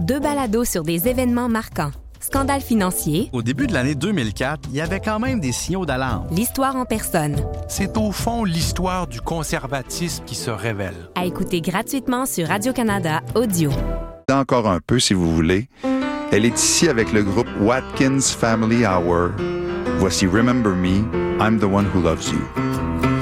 2 balados sur des événements marquants. Scandale financier. Au début de l'année 2004, il y avait quand même des signaux d'alarme. L'histoire en personne. C'est au fond l'histoire du conservatisme qui se révèle. À écouter gratuitement sur Radio-Canada Audio. Encore un peu, si vous voulez. Elle est ici avec le groupe Watkins Family Hour. Voici Remember Me, I'm the One Who Loves You.